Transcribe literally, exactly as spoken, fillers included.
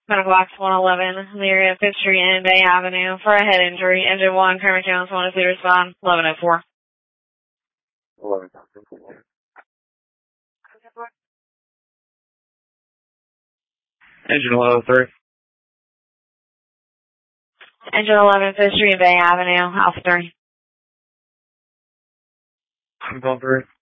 Medical Box one eleven, the area of Fifth Street and Bay Avenue for a head injury. Engine one, Kermit Jones, one oh two, respond, eleven oh four. eleven. Engine eleven three. Engine eleven, Fifth Street and Bay Avenue, Alpha three. I'm going three.